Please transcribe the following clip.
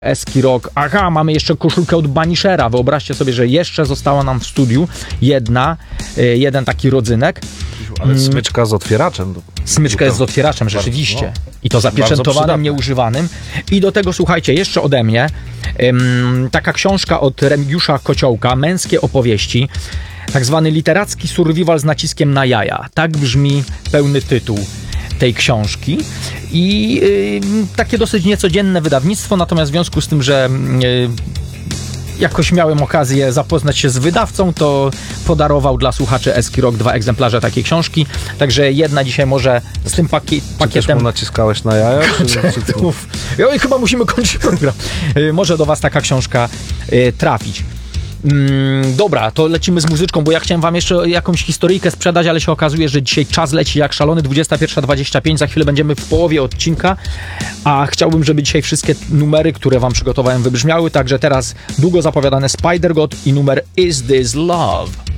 Eski Rock. Aha, mamy jeszcze koszulkę od Banishera. Wyobraźcie sobie, że jeszcze została nam w studiu jeden taki rodzynek. Ale smyczka z otwieraczem. Smyczka jest z otwieraczem, rzeczywiście. I to zapieczętowanym, nieużywanym. I do tego, słuchajcie, jeszcze ode mnie taka książka od Remigiusza Kociołka, Męskie opowieści. Tak zwany literacki survival z naciskiem na jaja. Tak brzmi pełny tytuł tej książki i takie dosyć niecodzienne wydawnictwo, natomiast w związku z tym, że jakoś miałem okazję zapoznać się z wydawcą, to podarował dla słuchaczy Eski Rock 2 egzemplarze takiej książki, także jedna dzisiaj może z tym pakietem... Czy też mu naciskałeś na jaja? I chyba musimy kończyć program. Może do was taka książka trafić. Dobra, to lecimy z muzyczką, bo ja chciałem wam jeszcze jakąś historyjkę sprzedać, ale się okazuje, że dzisiaj czas leci jak szalony, 21:25, za chwilę będziemy w połowie odcinka, a chciałbym, żeby dzisiaj wszystkie numery, które wam przygotowałem, wybrzmiały, także teraz długo zapowiadane Spider God i numer Is This Love?